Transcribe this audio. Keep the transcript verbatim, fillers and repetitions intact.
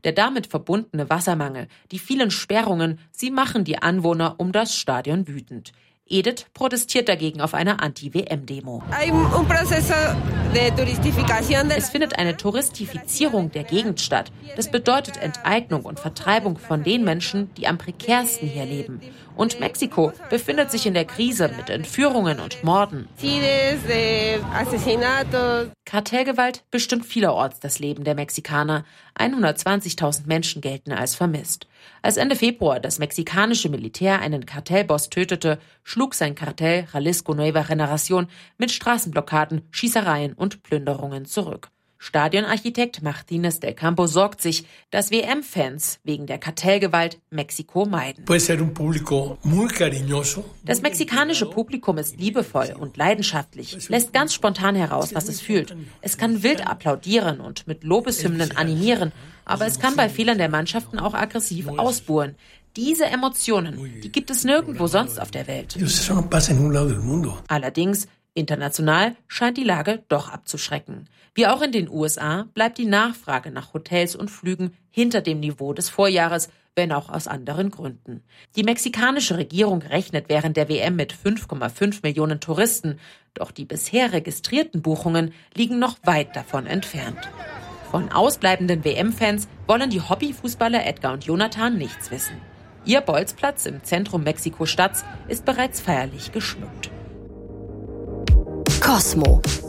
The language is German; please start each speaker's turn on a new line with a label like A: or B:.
A: Der damit verbundene Wassermangel, die vielen Sperrungen, sie machen die Anwohner um das Stadion wütend. Edith protestiert dagegen auf einer Anti-W M-Demo. Es findet eine Touristifizierung der Gegend statt. Das bedeutet Enteignung und Vertreibung von den Menschen, die am prekärsten hier leben. Und Mexiko befindet sich in der Krise mit Entführungen und Morden. Kartellgewalt bestimmt vielerorts das Leben der Mexikaner. hundertzwanzigtausend Menschen gelten als vermisst. Als Ende Februar das mexikanische Militär einen Kartellboss tötete, schlug sein Kartell Jalisco Nueva Generación mit Straßenblockaden, Schießereien und Plünderungen zurück. Stadionarchitekt Martínez del Campo sorgt sich, dass W M-Fans wegen der Kartellgewalt Mexiko meiden. Das mexikanische Publikum ist liebevoll und leidenschaftlich, lässt ganz spontan heraus, was es fühlt. Es kann wild applaudieren und mit Lobeshymnen animieren, aber es kann bei Fehlern der Mannschaften auch aggressiv ausbuhen. Diese Emotionen, die gibt es nirgendwo sonst auf der Welt. Allerdings, international scheint die Lage doch abzuschrecken. Wie auch in den U S A bleibt die Nachfrage nach Hotels und Flügen hinter dem Niveau des Vorjahres, wenn auch aus anderen Gründen. Die mexikanische Regierung rechnet während der W M mit fünf Komma fünf Millionen Touristen, doch die bisher registrierten Buchungen liegen noch weit davon entfernt. Von ausbleibenden W M-Fans wollen die Hobbyfußballer Edgar und Jonathan nichts wissen. Ihr Bolzplatz im Zentrum Mexiko-Stadts ist bereits feierlich geschmückt.
B: Kosmo.